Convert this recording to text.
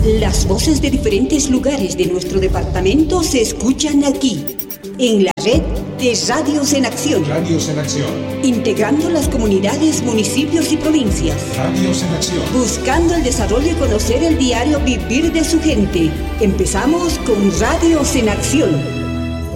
Las voces de diferentes lugares de nuestro departamento se escuchan aquí, en la red de Radios en Acción. Radios en Acción. Integrando las comunidades, municipios y provincias. Radios en Acción. Buscando el desarrollo y conocer el diario vivir de su gente. Empezamos con Radios en Acción.